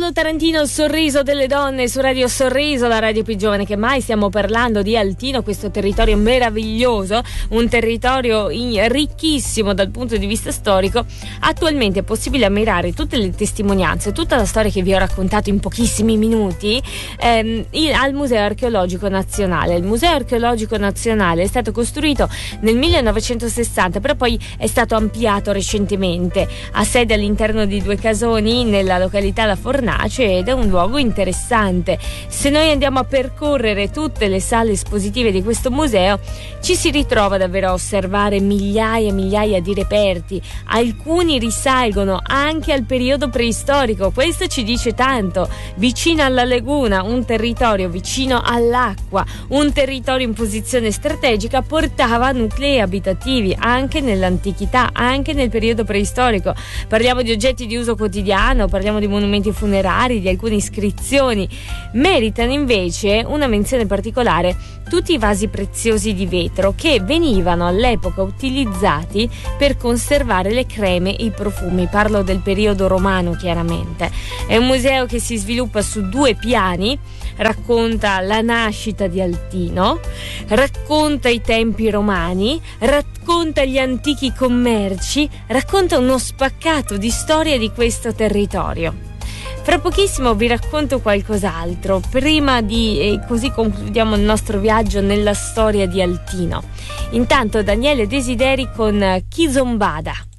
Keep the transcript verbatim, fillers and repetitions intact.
Paolo Tarantino, il sorriso delle donne su Radio Sorriso, la radio più giovane che mai. Stiamo parlando di Altino, questo territorio meraviglioso, un territorio in, ricchissimo dal punto di vista storico. Attualmente è possibile ammirare tutte le testimonianze, tutta la storia che vi ho raccontato in pochissimi minuti ehm, il, al Museo Archeologico Nazionale. Il Museo Archeologico Nazionale è stato costruito nel millenovecentosessanta, però poi è stato ampliato recentemente. Ha sede all'interno di due casoni nella località La Fornace ed è un luogo interessante. Se noi andiamo a percorrere tutte le sale espositive di questo museo, ci si ritrova davvero a osservare migliaia e migliaia di reperti. Alcuni risalgono anche al periodo preistorico, questo ci dice tanto. Vicino alla laguna, un territorio vicino all'acqua, un territorio in posizione strategica, portava nuclei abitativi anche nell'antichità, anche nel periodo preistorico. Parliamo di oggetti di uso quotidiano, parliamo di monumenti funerari, di alcune iscrizioni. Meritano invece una menzione particolare tutti i vasi preziosi di vetro che venivano all'epoca utilizzati per conservare le creme e i profumi. Parlo del periodo romano, chiaramente. È un museo che si sviluppa su due piani, racconta la nascita di Altino, racconta i tempi romani, racconta gli antichi commerci, racconta uno spaccato di storia di questo territorio. Fra pochissimo vi racconto qualcos'altro, prima di eh, così concludiamo il nostro viaggio nella storia di Altino. Intanto Daniele Desideri con Kizombada.